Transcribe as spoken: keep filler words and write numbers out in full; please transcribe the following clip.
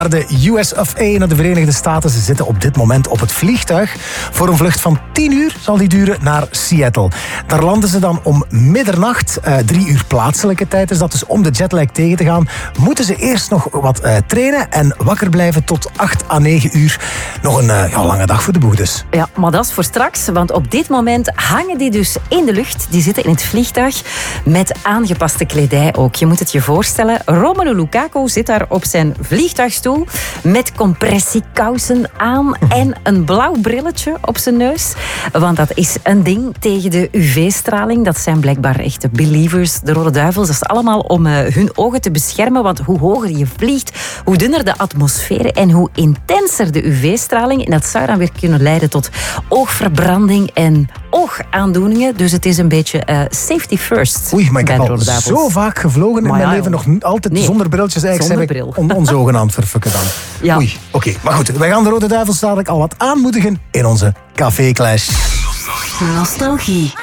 de U S of A naar de Verenigde Staten. Ze zitten op dit moment op het vliegtuig. Voor een vlucht van tien uur zal die duren naar Seattle. Daar landen ze dan om middernacht. Uh, drie uur plaatselijke tijd is dat. Dus om de jetlag tegen te gaan, moeten ze eerst nog wat uh, trainen en wakker blijven tot acht à negen uur. Nog een uh, ja, lange dag voor de boeg dus. Ja, maar dat is voor straks. Want op dit moment hangen die dus in de lucht. Die zitten in het vliegtuig met aangepaste kledij ook. Je moet het je voorstellen. Romelu Lukaku zit daar op zijn vliegtuigstoel met compressiekousen aan en een blauw brilletje op zijn neus. Want dat is een ding tegen de U V-straling. Dat zijn blijkbaar echte believers, de Rode Duivels. Dat is allemaal om uh, hun ogen te beschermen. Want hoe hoger je vliegt, hoe dunner de atmosfeer en hoe intenser de U V-straling. En dat zou dan weer kunnen leiden tot oogverbranding en oogaandoeningen. Dus het is een beetje uh, safety first. Oei, maar ik heb al zo vaak gevlogen maar in mijn ja, leven. Nog altijd nee, zonder brilletjes. Eigenlijk zonder zijn bril. We on, onze ogen aan het verfukken dan. Ja. Oei, oké. Okay. Maar goed, wij gaan de Rode Duivels dadelijk al wat aanmoedigen in onze Café Clash. Nostalgie.